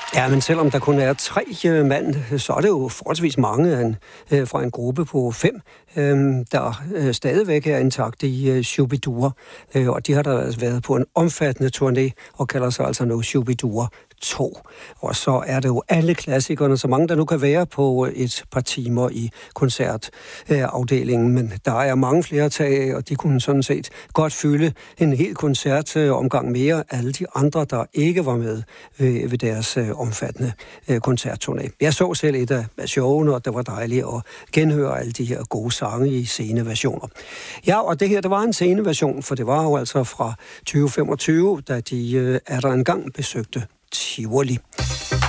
Ja, men selvom der kun er 3 mand, så er det jo forholdsvis mange fra en gruppe på 5, der stadigvæk er intakt i Shu-bi-dua. Og de har der været på en omfattende turné og kalder sig altså nu Shu-bi-dua 2. Og så er det jo alle klassikerne, så mange der nu kan være på et par timer i koncertafdelingen. Men der er mange flere at tage, og de kunne sådan set godt fylde en hel koncertomgang mere. Alle de andre, der ikke var med ved deres omfattende koncertturné. Jeg så selv et af showene, og det var dejligt at genhøre alle de her gode sange i sceneversioner. Ja, og det her, det var en sceneversion, for det var jo altså fra 2025, da de der engang besøgte Tivoli.